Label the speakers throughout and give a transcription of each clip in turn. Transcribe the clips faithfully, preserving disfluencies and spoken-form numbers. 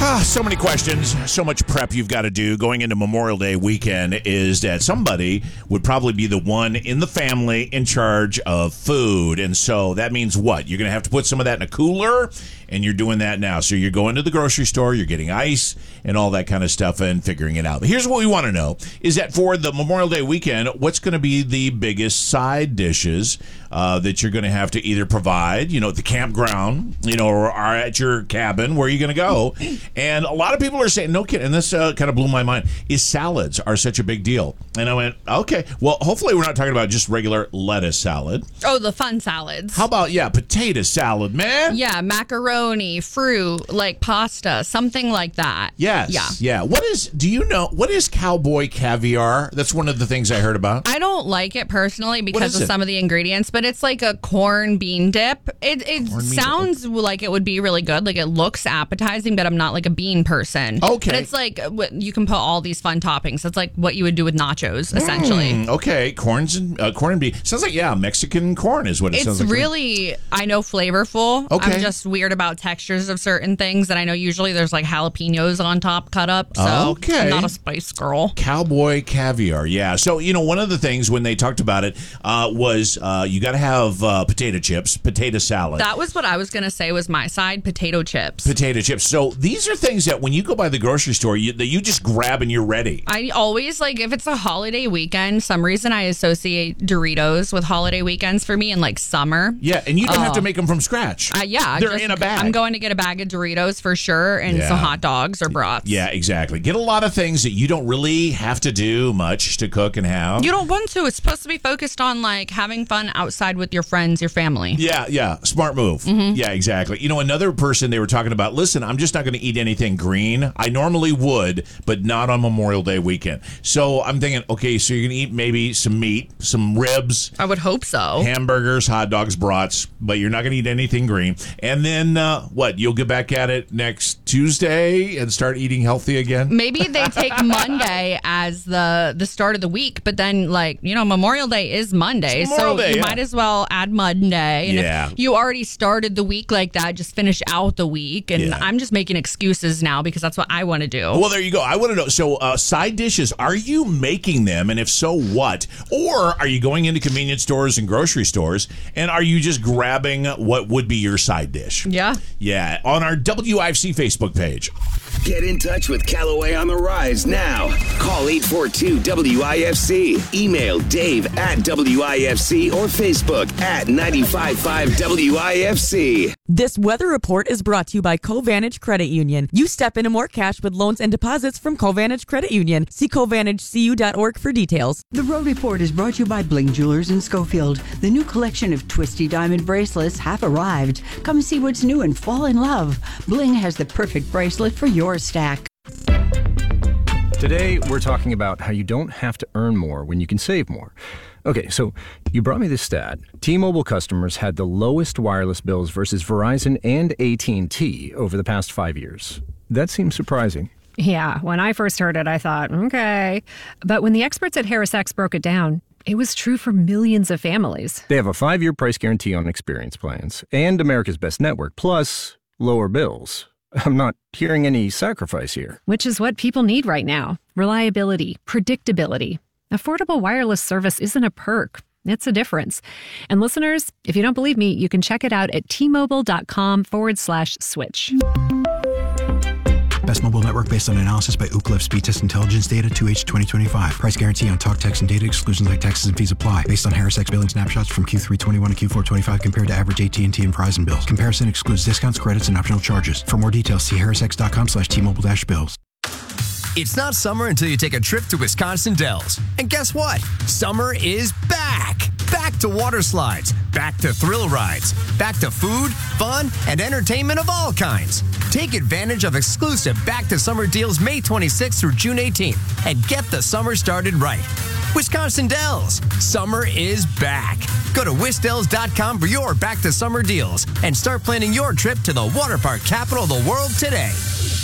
Speaker 1: So many questions, so much prep you've got to do going into Memorial Day weekend is that somebody would probably be the one in the family in charge of food. And so that means what? You're going to have to put some of that in a cooler, and you're doing that now. So you're going to the grocery store, you're getting ice and all that kind of stuff and figuring it out. But here's what we want to know is that for the Memorial Day weekend, what's going to be the biggest side dishes uh, that you're going to have to either provide, you know, at the campground, you know, or, or at your cabin, where are you going to go? And a lot of people are saying, no kidding, and this uh, kind of blew my mind, is salads are such a big deal. And I went, okay, well, hopefully we're not talking about just regular lettuce salad.
Speaker 2: Oh, the fun salads.
Speaker 1: How about, yeah, potato salad, man?
Speaker 2: Yeah, macaroni, fruit, like pasta, something like that.
Speaker 1: Yes.
Speaker 2: Yeah.
Speaker 1: Yeah. What is, do you know, what is cowboy caviar? That's one of the things I heard about.
Speaker 2: I don't like it personally because of
Speaker 1: it?
Speaker 2: some of the ingredients, but it's like a corn bean dip. It, it sounds dip. like it would be really good. Like it looks appetizing, but I'm not like a bean person.
Speaker 1: Okay.
Speaker 2: But it's like you can put all these fun toppings. It's like what you would do with nachos, essentially.
Speaker 1: Mm, okay. Corns and uh, corn and bean. Sounds like, yeah, Mexican corn is what it
Speaker 2: it's
Speaker 1: sounds like.
Speaker 2: It's really, I know, flavorful.
Speaker 1: Okay.
Speaker 2: I'm just weird about textures of certain things. And I know usually there's like jalapenos on top cut up. So
Speaker 1: okay.
Speaker 2: I'm not a spice girl.
Speaker 1: Cowboy caviar. Yeah. So, you know, one of the things when they talked about it uh, was uh, you got to have uh, potato chips, potato salad.
Speaker 2: That was what I was going to say was my side, potato chips.
Speaker 1: Potato chips. So these are things that when you go by the grocery store, you, that you just grab and you're ready.
Speaker 2: I always, like, if it's a holiday weekend, some reason I associate Doritos with holiday weekends for me in, like, summer.
Speaker 1: Yeah, and you don't
Speaker 2: uh,
Speaker 1: have to make them from scratch.
Speaker 2: Uh, yeah.
Speaker 1: They're
Speaker 2: just,
Speaker 1: in a bag.
Speaker 2: I'm going to get a bag of Doritos for sure and
Speaker 1: yeah.
Speaker 2: some hot dogs or brats.
Speaker 1: Yeah, exactly. Get a lot of things that you don't really have to do much to cook and have.
Speaker 2: You don't want to. It's supposed to be focused on, like, having fun outside with your friends, your family.
Speaker 1: Yeah, yeah. Smart move. Mm-hmm. Yeah, exactly. You know, another person they were talking about, listen, I'm just not going to eat anything green. I normally would, but not on Memorial Day weekend. So I'm thinking, okay, so you're going to eat maybe some meat, some ribs.
Speaker 2: I would hope so.
Speaker 1: Hamburgers, hot dogs, brats, but you're not going to eat anything green. And then, uh, what, you'll get back at it next Tuesday and start eating healthy again?
Speaker 2: Maybe they take Monday as the, the start of the week, but then, like, you know, Memorial Day is Monday,
Speaker 1: Memorial
Speaker 2: so
Speaker 1: Day,
Speaker 2: you
Speaker 1: yeah.
Speaker 2: might as well add Monday. And
Speaker 1: yeah.
Speaker 2: if you already started the week like that, just finish out the week. And
Speaker 1: yeah.
Speaker 2: I'm just making excuses now because that's what I want to do.
Speaker 1: Well, there you go. I want to know. So, uh, side dishes, are you making them? And if so, what? Or are you going into convenience stores and grocery stores, and are you just grabbing what would be your side dish?
Speaker 2: Yeah.
Speaker 1: Yeah. On our W I F C Facebook page.
Speaker 3: Get in touch with Callaway on the Rise now. Call eight four two W I F C. Email Dave at W I F C or Facebook at nine five five W I F C.
Speaker 4: This weather report is brought to you by Covantage Credit Union. You step into more cash with loans and deposits from Covantage Credit Union. See Covantage C U dot org for details.
Speaker 5: The Road Report is brought to you by Bling Jewelers in Schofield. The new collection of twisty diamond bracelets have arrived. Come see what's new and fall in love. Bling has the perfect bracelet for your stack.
Speaker 6: Today, we're talking about how you don't have to earn more when you can save more. Okay, so you brought me this stat. T-Mobile customers had the lowest wireless bills versus Verizon and A T and T over the past five years. That seems surprising.
Speaker 7: Yeah, when I first heard it, I thought, okay. But when the experts at HarrisX broke it down, it was true for millions of families.
Speaker 6: They have a five-year price guarantee on experience plans and America's Best Network, plus lower bills. I'm not hearing any sacrifice here.
Speaker 7: Which is what people need right now. Reliability, predictability. Affordable wireless service isn't a perk. It's a difference. And listeners, if you don't believe me, you can check it out at T-Mobile.com forward slash switch.
Speaker 8: Best mobile network based on analysis by Ookla Speed Test Intelligence Data two H twenty twenty-five. Price guarantee on talk, text, and data. Exclusions like taxes and fees apply. Based on HarrisX billing snapshots from Q three twenty-one to Q four twenty-five compared to average A T and T and Verizon bills. Comparison excludes discounts, credits, and optional charges. For more details, see harrisx.com slash T-Mobile dash bills.
Speaker 9: It's not summer until you take a trip to Wisconsin Dells. And guess what? Summer is back. Back to water slides, back to thrill rides, back to food, fun, and entertainment of all kinds. Take advantage of exclusive Back to Summer deals May twenty-sixth through June eighteenth and get the summer started right. Wisconsin Dells, summer is back. Go to wisdells dot com for your Back to Summer deals and start planning your trip to the water park capital of the world today.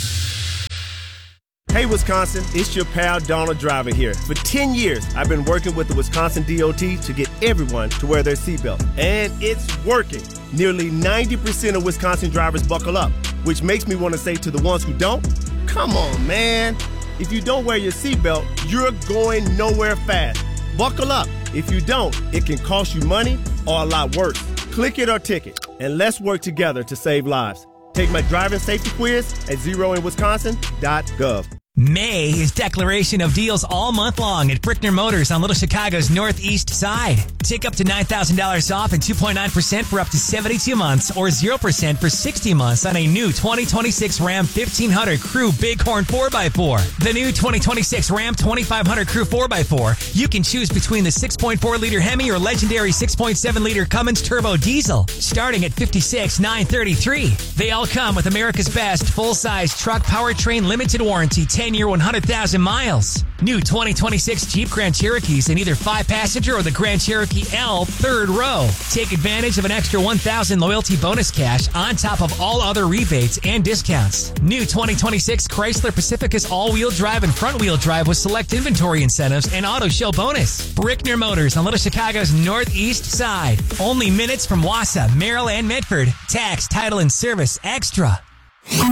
Speaker 10: Hey, Wisconsin, it's your pal Donald Driver here. For ten years, I've been working with the Wisconsin D O T to get everyone to wear their seatbelt. And it's working. Nearly ninety percent of Wisconsin drivers buckle up. Which makes me want to say to the ones who don't, come on, man. If you don't wear your seatbelt, you're going nowhere fast. Buckle up. If you don't, it can cost you money or a lot worse. Click it or ticket, and let's work together to save lives. Take my driving safety quiz at zero in wisconsin dot gov.
Speaker 11: May is declaration of deals all month long at Brickner Motors on Little Chicago's northeast side. Take up to nine thousand dollars off and two point nine percent for up to seventy-two months or zero percent for sixty months on a new twenty twenty-six Ram fifteen hundred Crew Bighorn four by four. The new twenty twenty-six Ram twenty-five hundred Crew four by four. You can choose between the six point four liter Hemi or legendary six point seven liter Cummins Turbo Diesel, starting at fifty-six thousand nine hundred thirty-three dollars. They all come with America's best full-size truck powertrain limited warranty, ten year one hundred thousand miles. New twenty twenty-six Jeep Grand Cherokees in either five passenger or the Grand Cherokee L third row. Take advantage of an extra one thousand loyalty bonus cash on top of all other rebates and discounts. New twenty twenty-six Chrysler Pacificus all-wheel drive and front-wheel drive with select inventory incentives and auto show bonus. Brickner Motors on Little Chicago's northeast side. Only minutes from Wausau, Merrill, and Medford. Tax, title, and service extra.